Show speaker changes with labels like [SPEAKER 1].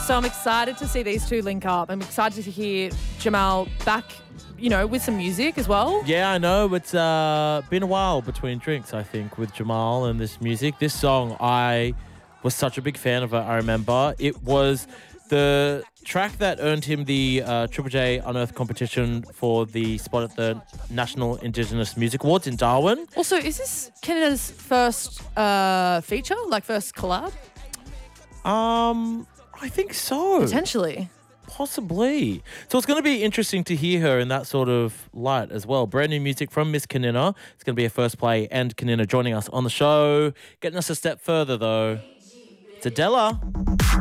[SPEAKER 1] So I'm excited to see these two link up. I'm excited to hear Jamal back, with some music as well.
[SPEAKER 2] Yeah, I know. It's been a while between drinks, I think, with Jamal and this music. This song, I was such a big fan of it, I remember. It was the track that earned him the Triple J Unearthed competition for the spot at the National Indigenous Music Awards in Darwin.
[SPEAKER 1] Also, is this Canada's first feature, like first collab?
[SPEAKER 2] I think so.
[SPEAKER 1] Potentially.
[SPEAKER 2] Possibly. So it's going to be interesting to hear her in that sort of light as well. Brand new music from Miss Kanina. It's going to be a first play, and Kanina joining us on the show. Getting us a step further, though, it's Adela.